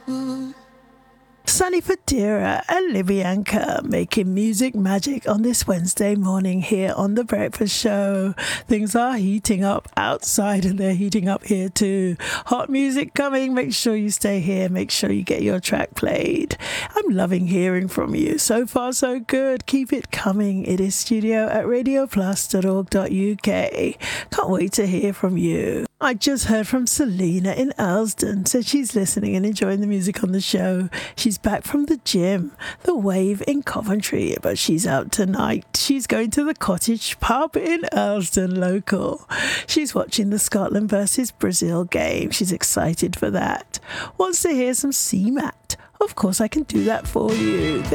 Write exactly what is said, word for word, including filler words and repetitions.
Sunny Fadira and Libyanka making music magic on this Wednesday morning here on The Breakfast Show. Things are heating up outside and they're heating up here too. Hot music coming. Make sure you stay here. Make sure you get your track played. I'm loving hearing from you. So far, so good. Keep it coming. It is studio at radio plus dot org dot u k. Can't wait to hear from you. I just heard from Selena in Earlsden. Said she's listening and enjoying the music on the show. She's back from the gym, the Wave in Coventry, but she's out tonight. She's going to the Cottage Pub in Earlsden local. She's watching the Scotland versus Brazil game. She's excited for that. Wants to hear some C MAT. Of course I can do that for you.